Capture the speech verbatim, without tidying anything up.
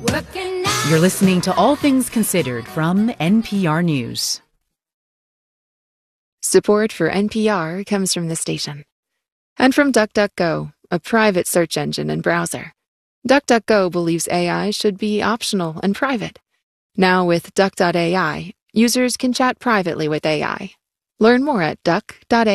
Working out. You're listening to All Things Considered from N P R News. Support for N P R comes from the station. And from DuckDuckGo, a private search engine and browser. DuckDuckGo believes A I should be optional and private. Now with Duck dot A I, users can chat privately with A I. Learn more at duck dot A I.